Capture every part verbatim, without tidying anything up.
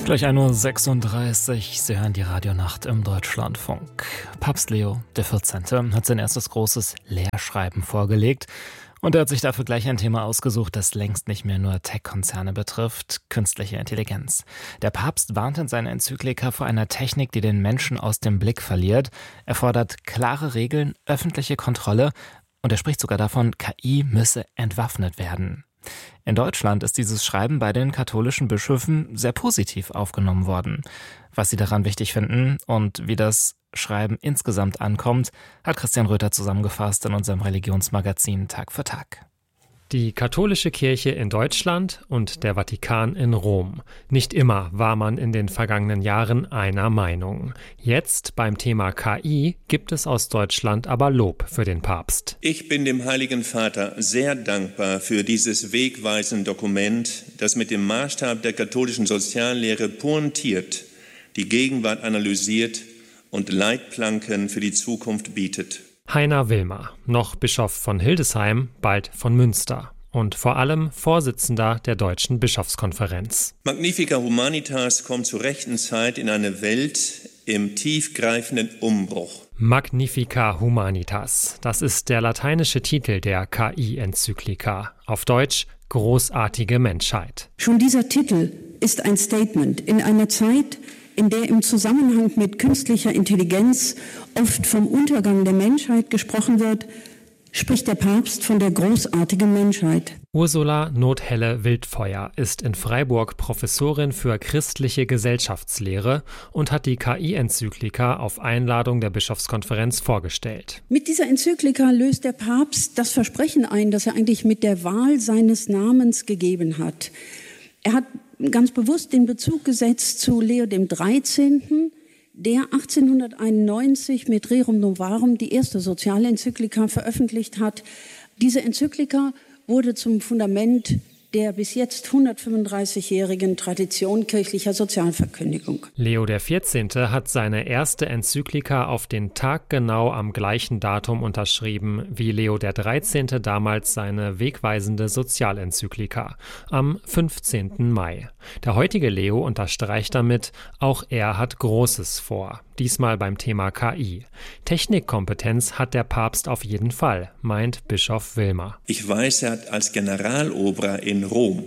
Gleich ein Uhr sechsunddreißig, Sie hören die Radionacht im Deutschlandfunk. Papst Leo der vierzehnte. hat sein erstes großes Lehrschreiben vorgelegt. Und er hat sich dafür gleich ein Thema ausgesucht, das längst nicht mehr nur Tech-Konzerne betrifft: künstliche Intelligenz. Der Papst warnt in seiner Enzyklika vor einer Technik, die den Menschen aus dem Blick verliert. Er fordert klare Regeln, öffentliche Kontrolle und er spricht sogar davon, K I müsse entwaffnet werden. In Deutschland ist dieses Schreiben bei den katholischen Bischöfen sehr positiv aufgenommen worden. Was sie daran wichtig finden und wie das Schreiben insgesamt ankommt, hat Christian Röther zusammengefasst in unserem Religionsmagazin Tag für Tag. Die katholische Kirche in Deutschland und der Vatikan in Rom. Nicht immer war man in den vergangenen Jahren einer Meinung. Jetzt beim Thema K I gibt es aus Deutschland aber Lob für den Papst. Ich bin dem Heiligen Vater sehr dankbar für dieses wegweisende Dokument, das mit dem Maßstab der katholischen Soziallehre pointiert, die Gegenwart analysiert und Leitplanken für die Zukunft bietet. Heiner Wilmer, noch Bischof von Hildesheim, bald von Münster und vor allem Vorsitzender der Deutschen Bischofskonferenz. Magnifica Humanitas kommt zur rechten Zeit in eine Welt im tiefgreifenden Umbruch. Magnifica Humanitas, das ist der lateinische Titel der K I-Enzyklika. Auf Deutsch großartige Menschheit. Schon dieser Titel ist ein Statement in einer Zeit, in der im Zusammenhang mit künstlicher Intelligenz oft vom Untergang der Menschheit gesprochen wird, spricht der Papst von der großartigen Menschheit. Ursula Nothelle-Wildfeuer ist in Freiburg Professorin für christliche Gesellschaftslehre und hat die K I-Enzyklika auf Einladung der Bischofskonferenz vorgestellt. Mit dieser Enzyklika löst der Papst das Versprechen ein, das er eigentlich mit der Wahl seines Namens gegeben hat. Er hat ganz bewusst den Bezug gesetzt zu Leo dem dreizehnten, der achtzehnhunderteinundneunzig mit Rerum Novarum die erste Sozialenzyklika veröffentlicht hat. Diese Enzyklika wurde zum Fundament der bis jetzt hundertfünfunddreißigjährigen Tradition kirchlicher Sozialverkündigung. Leo der vierzehnte. hat seine erste Enzyklika auf den Tag genau am gleichen Datum unterschrieben wie Leo der dreizehnte. damals seine wegweisende Sozialenzyklika, am fünfzehnten Mai. Der heutige Leo unterstreicht damit, auch er hat Großes vor. Diesmal beim Thema K I. Technikkompetenz hat der Papst auf jeden Fall, meint Bischof Wilmer. Ich weiß, er hat als Generalobrer in Rom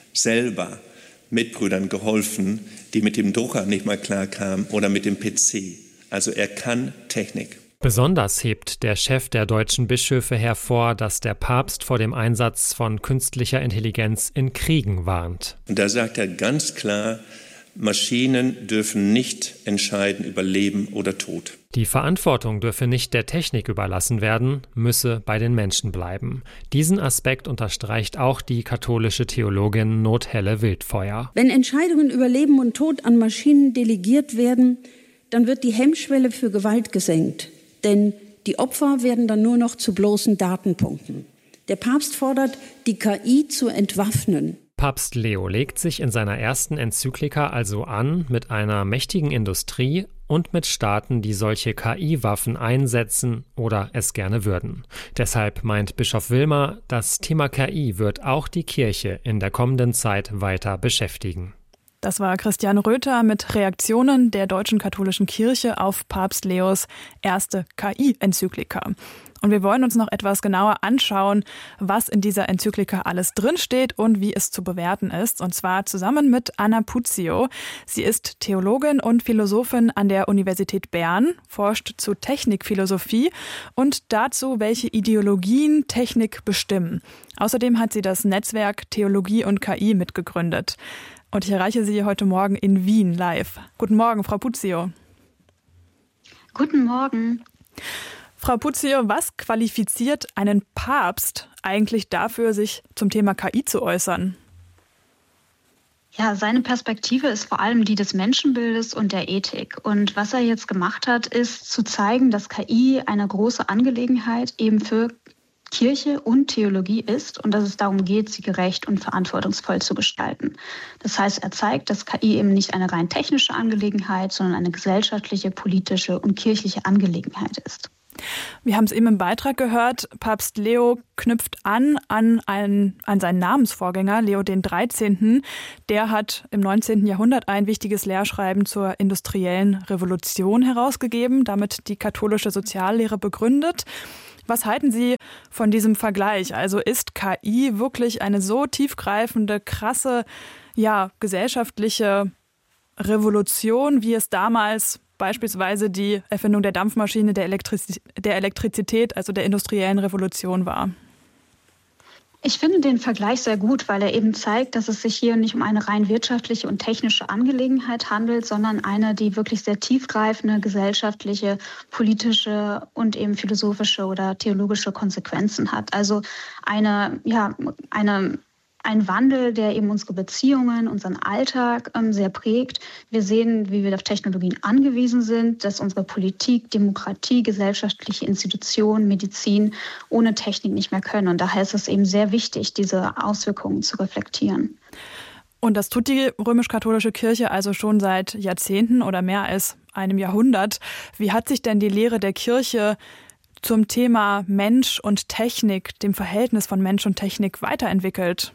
selber Mitbrüdern geholfen, die mit dem Drucker nicht mal klarkamen oder mit dem P C. Also er kann Technik. Besonders hebt der Chef der deutschen Bischöfe hervor, dass der Papst vor dem Einsatz von künstlicher Intelligenz in Kriegen warnt. Und da sagt er ganz klar, Maschinen dürfen nicht entscheiden über Leben oder Tod. Die Verantwortung dürfe nicht der Technik überlassen werden, müsse bei den Menschen bleiben. Diesen Aspekt unterstreicht auch die katholische Theologin Nothelle-Wildfeuer. Wenn Entscheidungen über Leben und Tod an Maschinen delegiert werden, dann wird die Hemmschwelle für Gewalt gesenkt. Denn die Opfer werden dann nur noch zu bloßen Datenpunkten. Der Papst fordert, die K I zu entwaffnen. Papst Leo legt sich in seiner ersten Enzyklika also an mit einer mächtigen Industrie und mit Staaten, die solche K I-Waffen einsetzen oder es gerne würden. Deshalb meint Bischof Wilmer, das Thema K I wird auch die Kirche in der kommenden Zeit weiter beschäftigen. Das war Christian Röther mit Reaktionen der deutschen katholischen Kirche auf Papst Leos erste K I-Enzyklika. Und wir wollen uns noch etwas genauer anschauen, was in dieser Enzyklika alles drinsteht und wie es zu bewerten ist. Und zwar zusammen mit Anna Puzio. Sie ist Theologin und Philosophin an der Universität Bern, forscht zu Technikphilosophie und dazu, welche Ideologien Technik bestimmen. Außerdem hat sie das Netzwerk Theologie und K I mitgegründet. Und ich erreiche Sie heute Morgen in Wien live. Guten Morgen, Frau Puzio. Guten Morgen. Frau Puzio, was qualifiziert einen Papst eigentlich dafür, sich zum Thema K I zu äußern? Ja, seine Perspektive ist vor allem die des Menschenbildes und der Ethik. Und was er jetzt gemacht hat, ist zu zeigen, dass K I eine große Angelegenheit eben für Kirche und Theologie ist und dass es darum geht, sie gerecht und verantwortungsvoll zu gestalten. Das heißt, er zeigt, dass K I eben nicht eine rein technische Angelegenheit, sondern eine gesellschaftliche, politische und kirchliche Angelegenheit ist. Wir haben es eben im Beitrag gehört, Papst Leo knüpft an an, einen, an seinen Namensvorgänger, Leo den dreizehnten. Der hat im neunzehnten Jahrhundert ein wichtiges Lehrschreiben zur industriellen Revolution herausgegeben, damit die katholische Soziallehre begründet. Was halten Sie von diesem Vergleich? Also ist K I wirklich eine so tiefgreifende, krasse, ja, gesellschaftliche Revolution, wie es damals beispielsweise die Erfindung der Dampfmaschine, der, Elektriz- der Elektrizität, also der industriellen Revolution war? Ich finde den Vergleich sehr gut, weil er eben zeigt, dass es sich hier nicht um eine rein wirtschaftliche und technische Angelegenheit handelt, sondern eine, die wirklich sehr tiefgreifende gesellschaftliche, politische und eben philosophische oder theologische Konsequenzen hat. Also eine, ja, eine Ein Wandel, der eben unsere Beziehungen, unseren Alltag ähm, sehr prägt. Wir sehen, wie wir auf Technologien angewiesen sind, dass unsere Politik, Demokratie, gesellschaftliche Institutionen, Medizin ohne Technik nicht mehr können. Und daher ist es eben sehr wichtig, diese Auswirkungen zu reflektieren. Und das tut die römisch-katholische Kirche also schon seit Jahrzehnten oder mehr als einem Jahrhundert. Wie hat sich denn die Lehre der Kirche zum Thema Mensch und Technik, dem Verhältnis von Mensch und Technik weiterentwickelt?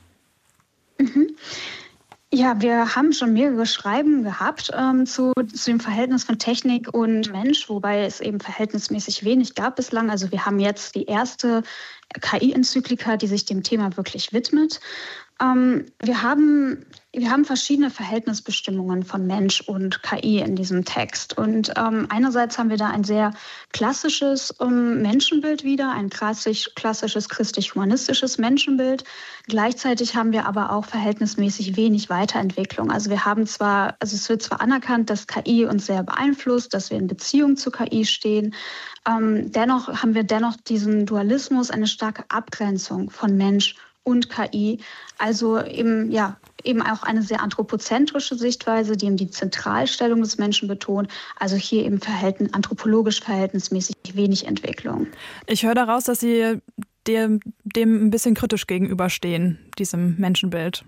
Mhm. Ja, wir haben schon mehrere Schreiben gehabt ähm, zu, zu dem Verhältnis von Technik und Mensch, wobei es eben verhältnismäßig wenig gab bislang. Also wir haben jetzt die erste K I-Enzyklika, die sich dem Thema wirklich widmet. Ähm, wir haben, wir haben verschiedene Verhältnisbestimmungen von Mensch und K I in diesem Text. Und ähm, einerseits haben wir da ein sehr klassisches ähm, Menschenbild wieder, ein klassisch, klassisches christlich-humanistisches Menschenbild. Gleichzeitig haben wir aber auch verhältnismäßig wenig Weiterentwicklung. Also wir haben zwar, also es wird zwar anerkannt, dass K I uns sehr beeinflusst, dass wir in Beziehung zu K I stehen. Ähm, dennoch haben wir dennoch diesen Dualismus, eine starke Abgrenzung von Mensch und K I, also eben, ja, eben auch eine sehr anthropozentrische Sichtweise, die eben die Zentralstellung des Menschen betont. Also hier eben verhältn- anthropologisch verhältnismäßig wenig Entwicklung. Ich höre daraus, dass Sie dem, dem ein bisschen kritisch gegenüberstehen, diesem Menschenbild.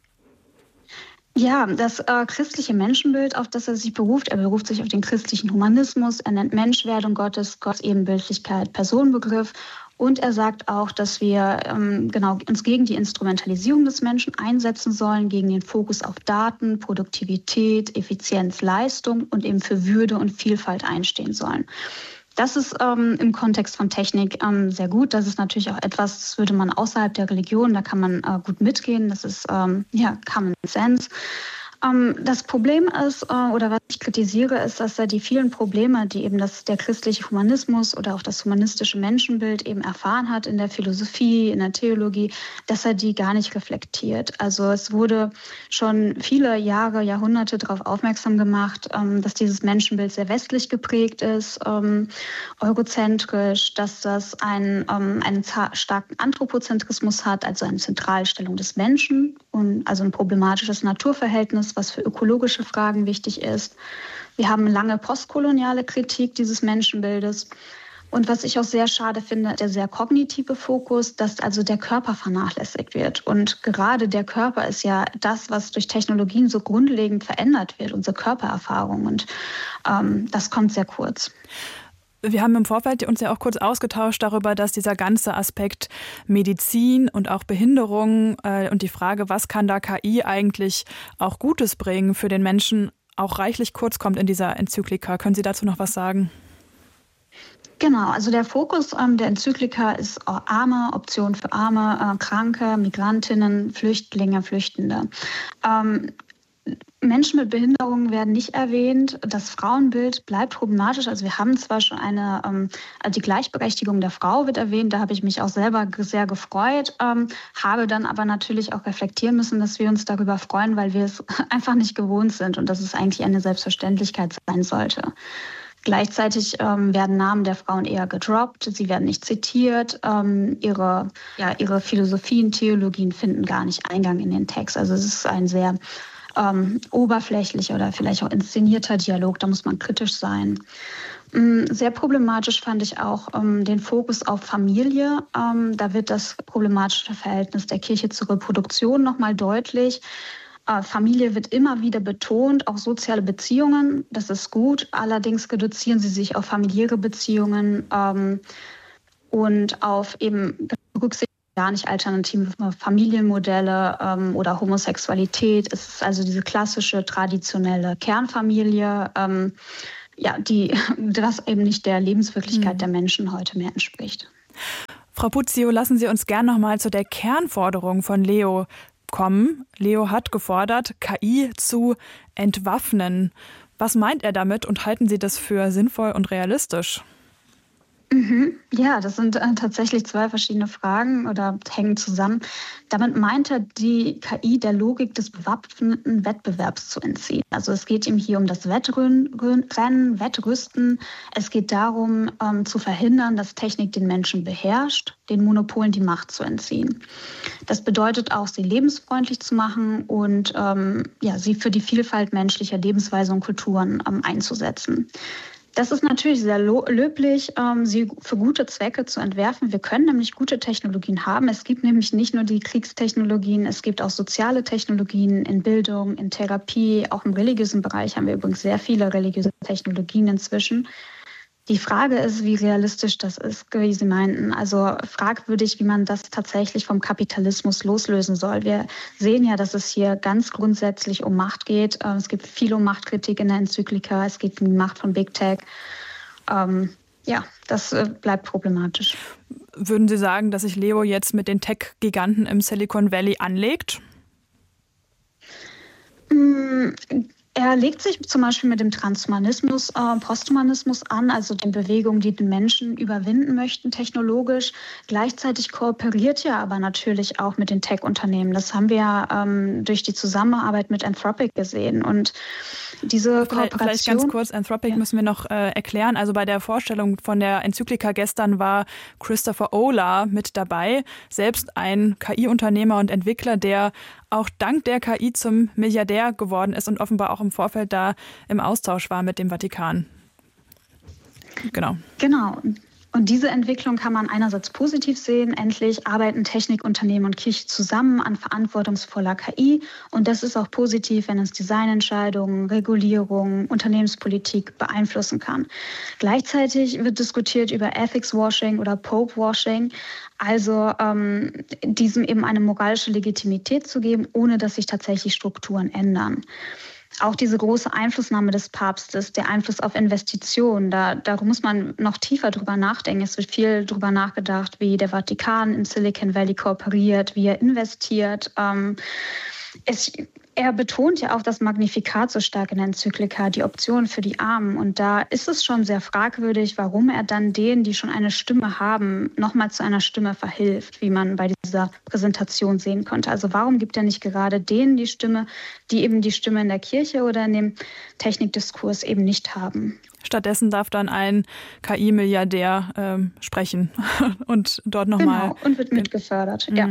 Ja, das äh, christliche Menschenbild, auf das er sich beruft, er beruft sich auf den christlichen Humanismus, er nennt Menschwerdung Gottes, Gottes Ebenbildlichkeit, Personenbegriff. Und er sagt auch, dass wir ähm, genau uns gegen die Instrumentalisierung des Menschen einsetzen sollen, gegen den Fokus auf Daten, Produktivität, Effizienz, Leistung und eben für Würde und Vielfalt einstehen sollen. Das ist ähm, im Kontext von Technik ähm, sehr gut. Das ist natürlich auch etwas, das würde man außerhalb der Religion, da kann man äh, gut mitgehen. Das ist ähm, ja Common Sense. Ähm, das Problem ist, äh, oder was ich kritisiere, ist, dass er die vielen Probleme, die eben das, der christliche Humanismus oder auch das humanistische Menschenbild eben erfahren hat in der Philosophie, in der Theologie, dass er die gar nicht reflektiert. Also es wurde schon viele Jahre, Jahrhunderte darauf aufmerksam gemacht, ähm, dass dieses Menschenbild sehr westlich geprägt ist, ähm, eurozentrisch, dass das einen, ähm, einen starken Anthropozentrismus hat, also eine Zentralstellung des Menschen und also ein problematisches Naturverhältnis, was für ökologische Fragen wichtig ist. Wir haben lange postkoloniale Kritik dieses Menschenbildes. Und was ich auch sehr schade finde, der sehr kognitive Fokus, dass also der Körper vernachlässigt wird. Und gerade der Körper ist ja das, was durch Technologien so grundlegend verändert wird, unsere Körpererfahrung. Und ähm, das kommt sehr kurz. Wir haben im Vorfeld uns ja auch kurz ausgetauscht darüber, dass dieser ganze Aspekt Medizin und auch Behinderung äh, und die Frage, was kann da K I eigentlich auch Gutes bringen für den Menschen, auch reichlich kurz kommt in dieser Enzyklika. Können Sie dazu noch was sagen? Genau, also der Fokus ähm, der Enzyklika ist äh, Arme, Option für Arme, äh, Kranke, Migrantinnen, Flüchtlinge, Flüchtende. Ähm, Menschen mit Behinderungen werden nicht erwähnt. Das Frauenbild bleibt problematisch. Also wir haben zwar schon eine, ähm, die Gleichberechtigung der Frau wird erwähnt. Da habe ich mich auch selber sehr gefreut, ähm, habe dann aber natürlich auch reflektieren müssen, dass wir uns darüber freuen, weil wir es einfach nicht gewohnt sind und dass es eigentlich eine Selbstverständlichkeit sein sollte. Gleichzeitig ähm, werden Namen der Frauen eher gedroppt, sie werden nicht zitiert, ähm, ihre, ja, ihre Philosophien, Theologien finden gar nicht Eingang in den Text. Also es ist ein sehr ähm, oberflächlicher oder vielleicht auch inszenierter Dialog, da muss man kritisch sein. Ähm, sehr problematisch fand ich auch ähm, den Fokus auf Familie. Ähm, da wird das problematische Verhältnis der Kirche zur Reproduktion nochmal deutlich. Äh, Familie wird immer wieder betont, auch soziale Beziehungen, das ist gut. Allerdings reduzieren sie sich auf familiäre Beziehungen ähm, und auf eben Rücksicht gar nicht alternative Familienmodelle ähm, oder Homosexualität. Es ist also diese klassische, traditionelle Kernfamilie, ähm, ja, die das eben nicht der Lebenswirklichkeit mhm. der Menschen heute mehr entspricht. Frau Puzzio, lassen Sie uns gern noch mal zu der Kernforderung von Leo kommen. Leo hat gefordert, K I zu entwaffnen. Was meint er damit und halten Sie das für sinnvoll und realistisch? Mhm. Ja, das sind äh, tatsächlich zwei verschiedene Fragen oder hängen zusammen. Damit meint er, die K I der Logik des bewaffneten Wettbewerbs zu entziehen. Also es geht ihm hier um das Wettrennen, Wettrüsten. Es geht darum, ähm, zu verhindern, dass Technik den Menschen beherrscht, den Monopolen die Macht zu entziehen. Das bedeutet auch, sie lebensfreundlich zu machen und ähm, ja, sie für die Vielfalt menschlicher Lebensweisen und Kulturen ähm, einzusetzen. Das ist natürlich sehr löblich, sie für gute Zwecke zu entwerfen. Wir können nämlich gute Technologien haben. Es gibt nämlich nicht nur die Kriegstechnologien, es gibt auch soziale Technologien in Bildung, in Therapie, auch im religiösen Bereich haben wir übrigens sehr viele religiöse Technologien inzwischen. Die Frage ist, wie realistisch das ist, wie Sie meinten. Also fragwürdig, wie man das tatsächlich vom Kapitalismus loslösen soll. Wir sehen ja, dass es hier ganz grundsätzlich um Macht geht. Es gibt viel um Machtkritik in der Enzyklika. Es geht um die Macht von Big Tech. Ähm, ja, das bleibt problematisch. Würden Sie sagen, dass sich Leo jetzt mit den Tech-Giganten im Silicon Valley anlegt? Mm, Er legt sich zum Beispiel mit dem Transhumanismus, äh, Posthumanismus an, also den Bewegungen, die den Menschen überwinden möchten, technologisch. Gleichzeitig kooperiert er aber natürlich auch mit den Tech-Unternehmen. Das haben wir ähm, durch die Zusammenarbeit mit Anthropic gesehen. Und diese vielleicht, Kooperation... Vielleicht ganz kurz, Anthropic ja. müssen wir noch äh, erklären. Also bei der Vorstellung von der Enzyklika gestern war Christopher Olah mit dabei, selbst ein K I-Unternehmer und Entwickler, der auch dank der K I zum Milliardär geworden ist und offenbar auch im Vorfeld da im Austausch war mit dem Vatikan. Genau. Genau. Und diese Entwicklung kann man einerseits positiv sehen. Endlich arbeiten Technikunternehmen und Kirche zusammen an verantwortungsvoller K I. Und das ist auch positiv, wenn es Designentscheidungen, Regulierung, Unternehmenspolitik beeinflussen kann. Gleichzeitig wird diskutiert über Ethics-Washing oder Pope-Washing. Also ähm, diesem eben eine moralische Legitimität zu geben, ohne dass sich tatsächlich Strukturen ändern. Auch diese große Einflussnahme des Papstes, der Einfluss auf Investitionen, da, da muss man noch tiefer drüber nachdenken. Es wird viel drüber nachgedacht, wie der Vatikan in Silicon Valley kooperiert, wie er investiert. Ähm, es, er betont ja auch das Magnificat so stark in der Enzyklika, die Option für die Armen. Und da ist es schon sehr fragwürdig, warum er dann denen, die schon eine Stimme haben, nochmal zu einer Stimme verhilft, wie man bei dieser Präsentation sehen konnte. Also warum gibt er nicht gerade denen die Stimme, die eben die Stimme in der Kirche oder in dem Technikdiskurs eben nicht haben? Stattdessen darf dann ein K I-Milliardär ähm, sprechen und dort nochmal... Genau, und wird mitgefördert, mhm. ja.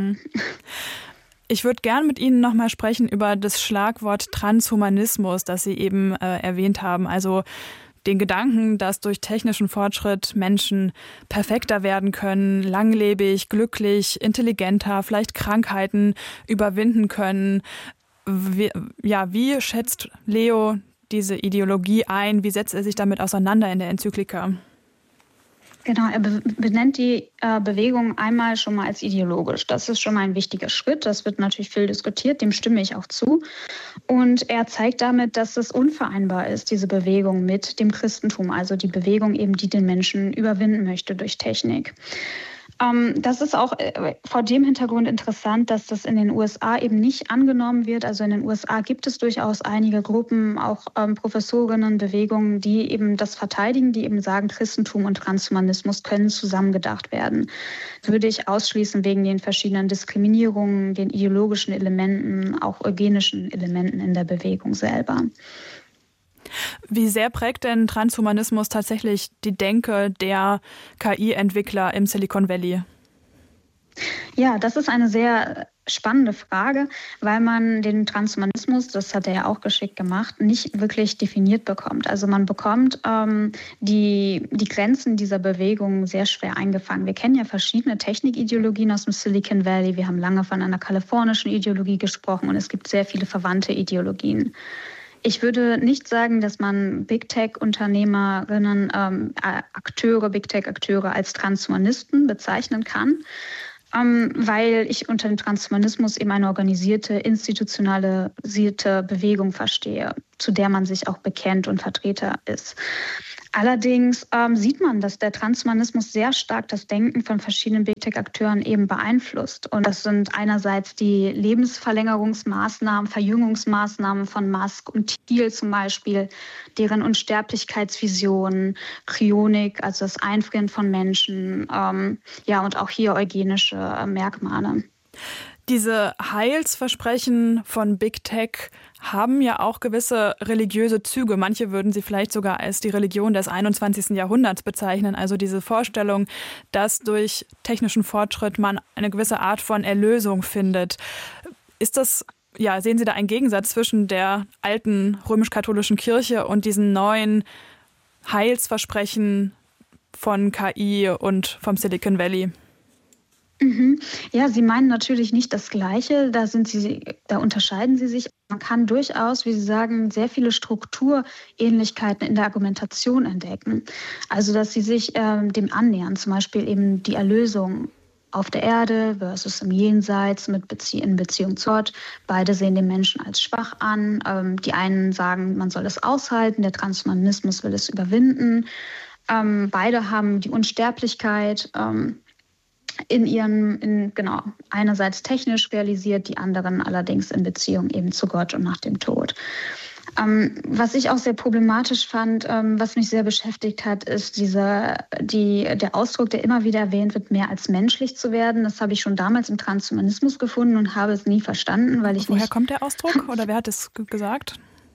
Ich würde gern mit Ihnen noch mal sprechen über das Schlagwort Transhumanismus, das Sie eben äh, erwähnt haben. Also den Gedanken, dass durch technischen Fortschritt Menschen perfekter werden können, langlebig, glücklich, intelligenter, vielleicht Krankheiten überwinden können. Wie, ja, wie schätzt Leo diese Ideologie ein? Wie setzt er sich damit auseinander in der Enzyklika? Genau, er benennt die äh, Bewegung einmal schon mal als ideologisch. Das ist schon mal ein wichtiger Schritt. Das wird natürlich viel diskutiert, dem stimme ich auch zu. Und er zeigt damit, dass es unvereinbar ist, diese Bewegung mit dem Christentum, also die Bewegung eben, die den Menschen überwinden möchte durch Technik. Das ist auch vor dem Hintergrund interessant, dass das in den U S A eben nicht angenommen wird. Also in den U S A gibt es durchaus einige Gruppen, auch ähm, Professorinnen, Bewegungen, die eben das verteidigen, die eben sagen, Christentum und Transhumanismus können zusammengedacht werden. Das würde ich ausschließen wegen den verschiedenen Diskriminierungen, den ideologischen Elementen, auch eugenischen Elementen in der Bewegung selber. Wie sehr prägt denn Transhumanismus tatsächlich die Denke der K I-Entwickler im Silicon Valley? Ja, das ist eine sehr spannende Frage, weil man den Transhumanismus, das hat er ja auch geschickt gemacht, nicht wirklich definiert bekommt. Also man bekommt ähm, die, die Grenzen dieser Bewegung sehr schwer eingefangen. Wir kennen ja verschiedene Technikideologien aus dem Silicon Valley. Wir haben lange von einer kalifornischen Ideologie gesprochen und es gibt sehr viele verwandte Ideologien. Ich würde nicht sagen, dass man Big Tech-Unternehmerinnen, ähm, Akteure, Big Tech-Akteure als Transhumanisten bezeichnen kann. Ähm, weil ich unter dem Transhumanismus eben eine organisierte, institutionalisierte Bewegung verstehe, zu der man sich auch bekennt und Vertreter ist. Allerdings ähm, sieht man, dass der Transhumanismus sehr stark das Denken von verschiedenen Big Tech-Akteuren eben beeinflusst. Und das sind einerseits die Lebensverlängerungsmaßnahmen, Verjüngungsmaßnahmen von Musk und Thiel zum Beispiel, deren Unsterblichkeitsvisionen, Kryonik, also das Einfrieren von Menschen, ähm, ja, und auch hier eugenische äh, Merkmale. Diese Heilsversprechen von Big Tech haben ja auch gewisse religiöse Züge. Manche würden sie vielleicht sogar als die Religion des einundzwanzigsten Jahrhunderts bezeichnen. Also diese Vorstellung, dass durch technischen Fortschritt man eine gewisse Art von Erlösung findet. Ist das, ja, sehen Sie da einen Gegensatz zwischen der alten römisch-katholischen Kirche und diesen neuen Heilsversprechen von K I und vom Silicon Valley? Mhm. Ja, Sie meinen natürlich nicht das Gleiche, da sind Sie, da unterscheiden Sie sich. Man kann durchaus, wie Sie sagen, sehr viele Strukturähnlichkeiten in der Argumentation entdecken. Also, dass Sie sich äh, dem annähern, zum Beispiel eben die Erlösung auf der Erde versus im Jenseits mit Bezie- in Beziehung zu Gott. Beide sehen den Menschen als schwach an. Ähm, die einen sagen, man soll es aushalten, der Transhumanismus will es überwinden. Ähm, beide haben die Unsterblichkeit ähm, in ihren, in, genau, einerseits technisch realisiert, die anderen allerdings in Beziehung eben zu Gott und nach dem Tod. Ähm, was ich auch sehr problematisch fand, ähm, was mich sehr beschäftigt hat, ist dieser, die, der Ausdruck, der immer wieder erwähnt wird, mehr als menschlich zu werden. Das habe ich schon damals im Transhumanismus gefunden und habe es nie verstanden, weil ich Woher nicht... kommt der Ausdruck oder wer hat es g- gesagt?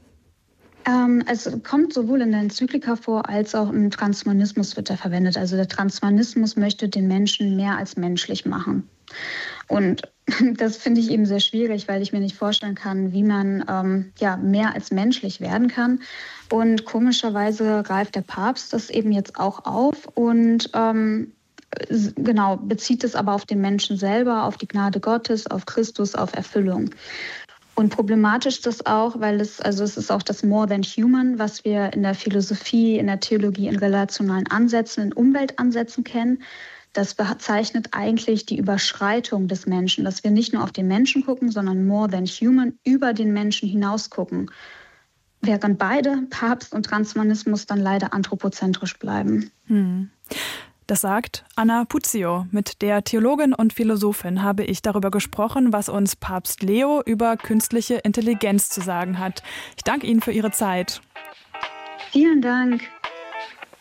Ähm, es kommt sowohl in der Enzyklika vor, als auch im Transhumanismus wird er verwendet. Also der Transhumanismus möchte den Menschen mehr als menschlich machen. Und das finde ich eben sehr schwierig, weil ich mir nicht vorstellen kann, wie man ähm, ja, mehr als menschlich werden kann. Und komischerweise greift der Papst das eben jetzt auch auf und ähm, genau, bezieht es aber auf den Menschen selber, auf die Gnade Gottes, auf Christus, auf Erfüllung. Und problematisch ist das auch, weil es, also es ist auch das More than Human, was wir in der Philosophie, in der Theologie, in relationalen Ansätzen, in Umweltansätzen kennen. Das bezeichnet eigentlich die Überschreitung des Menschen, dass wir nicht nur auf den Menschen gucken, sondern more than human, über den Menschen hinaus gucken. Während beide, Papst und Transhumanismus, dann leider anthropozentrisch bleiben. Hm. Das sagt Anna Puzio. Mit der Theologin und Philosophin habe ich darüber gesprochen, was uns Papst Leo über künstliche Intelligenz zu sagen hat. Ich danke Ihnen für Ihre Zeit. Vielen Dank.